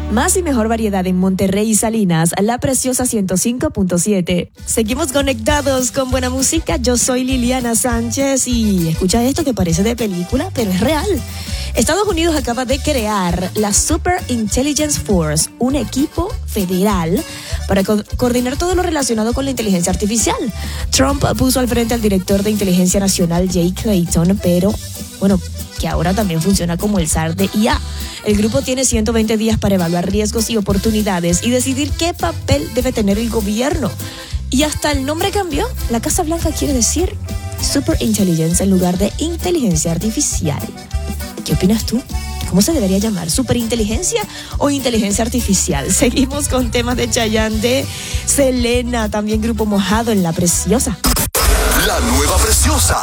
Más y mejor variedad en Monterrey y Salinas, La Preciosa 105.7. Seguimos conectados con buena música. Yo soy Liliana Sánchez y escucha esto que parece de película, pero es real. Estados Unidos acaba de crear la Super Intelligence Force, un equipo federal para coordinar todo lo relacionado con la inteligencia artificial. Trump puso al frente al director de Inteligencia Nacional, Jay Clayton, pero, que ahora también funciona como el zar de IA. El grupo tiene 120 días para evaluar riesgos y oportunidades y decidir qué papel debe tener el gobierno. Y hasta el nombre cambió. La Casa Blanca quiere decir Super Intelligence en lugar de inteligencia artificial. ¿Qué opinas tú? ¿Cómo se debería llamar? ¿Superinteligencia o inteligencia artificial? Seguimos con temas de Chayanne, de Selena, también Grupo Mojado en La Preciosa. La Nueva Preciosa.